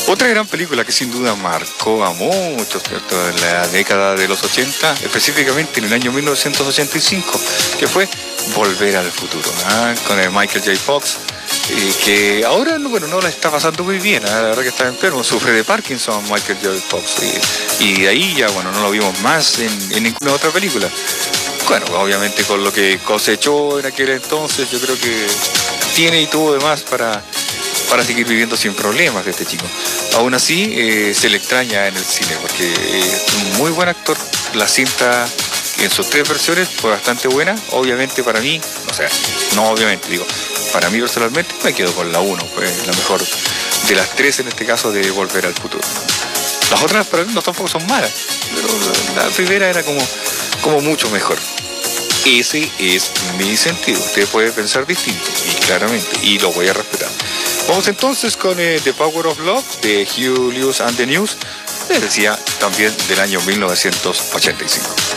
Otra gran película que sin duda marcó a muchos, ¿cierto?, en la década de los 80, específicamente en el año 1985, que fue Volver al Futuro, ¿ah?, con el Michael J. Fox, que ahora no la está pasando muy bien, ¿ah?, la verdad que está enfermo, sufre de Parkinson Michael J. Fox, y de ahí ya no lo vimos más en ninguna otra película. Bueno, obviamente con lo que cosechó en aquel entonces, yo creo que tiene y tuvo de más para seguir viviendo sin problemas de este chico. Aún así, se le extraña en el cine porque es un muy buen actor. La cinta en sus 3 versiones fue bastante buena. Obviamente para mí, para mí personalmente me quedo con la 1, fue la mejor de las 3 en este caso de Volver al Futuro. Las otras para mí tampoco son malas, pero la primera era como mucho mejor. Ese es mi sentido. Usted puede pensar distinto, y claramente, y lo voy a respetar. Vamos entonces con The Power of Love de Hugh Lewis and the News, les decía, también del año 1985.